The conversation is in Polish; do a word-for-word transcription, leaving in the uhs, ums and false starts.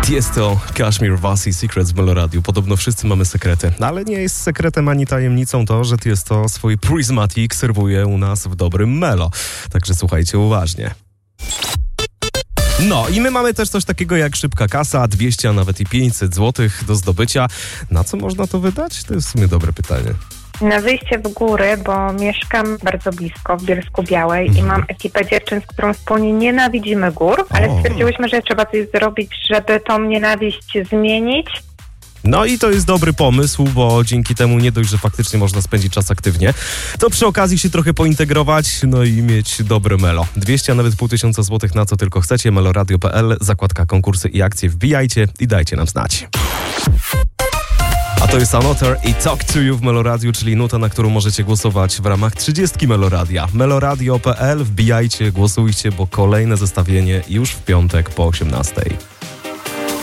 Tiesto, Kashmir, Vasi, Secrets w Meloradiu. Podobno wszyscy mamy sekrety, ale nie jest sekretem ani tajemnicą to, że Tiesto swój Prismatic serwuje u nas w dobrym Melo. Także słuchajcie uważnie. No i my mamy też coś takiego jak szybka kasa, dwieście, a nawet i pięćset złotych do zdobycia. Na co można to wydać? To jest w sumie dobre pytanie. Na wyjście w góry, bo mieszkam bardzo blisko w Bielsku Białej mhm. i mam ekipę dziewczyn, z którą wspólnie nienawidzimy gór, ale o. stwierdziłyśmy, że trzeba coś zrobić, żeby tą nienawiść zmienić. No i to jest dobry pomysł, bo dzięki temu nie dość, że faktycznie można spędzić czas aktywnie, to przy okazji się trochę pointegrować, no i mieć dobre Melo. dwieście, a nawet pół tysiąca złotych na co tylko chcecie, meloradio kropka p l, zakładka konkursy i akcje, wbijajcie i dajcie nam znać. A to jest Anoter i Talk to You w Meloradiu, czyli nuta, na którą możecie głosować w ramach trzydziestki Meloradia. meloradio kropka p l, wbijajcie, głosujcie, bo kolejne zestawienie już w piątek po osiemnastej.